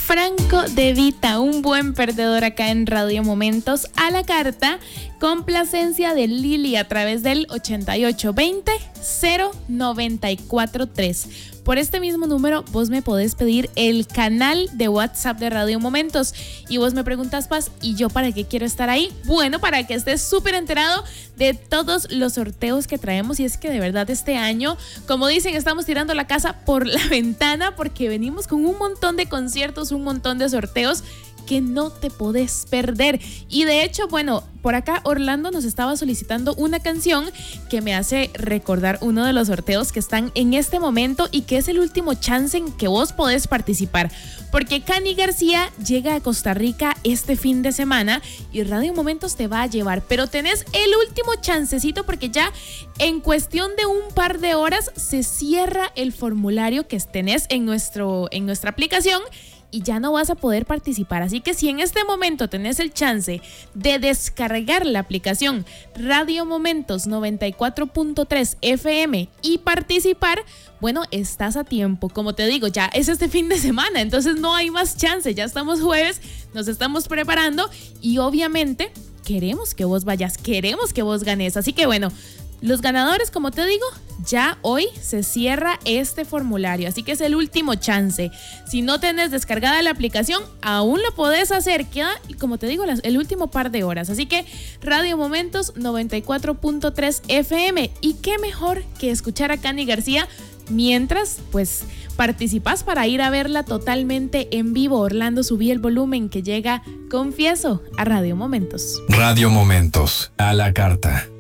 Franco De Vita, un buen perdedor acá en Radio Momentos a la carta. Complacencia de Lili a través del 8820-0943. Por este mismo número vos me podés pedir el canal de WhatsApp de Radio Momentos. Y vos me preguntas, Paz, ¿y yo para qué quiero estar ahí? Bueno, para que estés súper enterado de todos los sorteos que traemos. Y es que de verdad este año, como dicen, estamos tirando la casa por la ventana porque venimos con un montón de conciertos, un montón de sorteos que no te podés perder. Y de hecho, bueno, por acá Orlando nos estaba solicitando una canción que me hace recordar uno de los sorteos que están en este momento y que es el último chance en que vos podés participar. Porque Cani García llega a Costa Rica este fin de semana y Radio Momentos te va a llevar. Pero tenés el último chancecito porque ya en cuestión de un par de horas se cierra el formulario que tenés en nuestra aplicación y ya no vas a poder participar. Así que si en este momento tenés el chance de descargar la aplicación Radio Momentos 94.3 FM y participar, bueno, estás a tiempo. Como te digo, ya es este fin de semana, entonces no hay más chance. Ya estamos jueves, nos estamos preparando y obviamente queremos que vos vayas, queremos que vos ganes. Así que bueno, los ganadores, como te digo, ya hoy se cierra este formulario, así que es el último chance. Si no tenés descargada la aplicación, aún lo podés hacer. Queda, como te digo, el último par de horas. Así que Radio Momentos 94.3 FM. Y qué mejor que escuchar a Cani García mientras, pues, participas para ir a verla totalmente en vivo. Orlando, subí el volumen que llega, confieso, a Radio Momentos. Radio Momentos, a la carta.